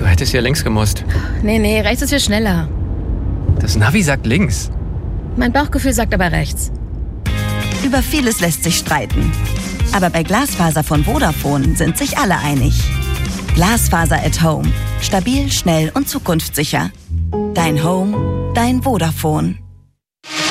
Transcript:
Du hättest hier links gemusst. Nee, rechts ist viel schneller. Das Navi sagt links. Mein Bauchgefühl sagt aber rechts. Über vieles lässt sich streiten. Aber bei Glasfaser von Vodafone sind sich alle einig. Glasfaser at Home. Stabil, schnell und zukunftssicher. Dein Home, dein Vodafone.